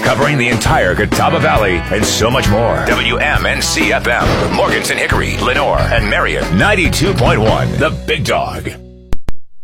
covering the entire Catawba Valley and so much more. WMNC FM, Morganton, Hickory, Lenore, and Marion. 92.1, The Big Dog.